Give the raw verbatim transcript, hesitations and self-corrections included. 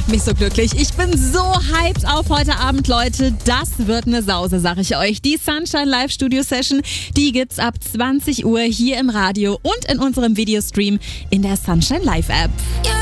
mich so glücklich. Ich bin so hyped auf heute Abend, Leute. Das wird eine Sause, sag ich euch. Die Sunshine Live Studio Session, die gibt's ab zwanzig Uhr hier im Radio und in unserem Videostream in der Sunshine Live App.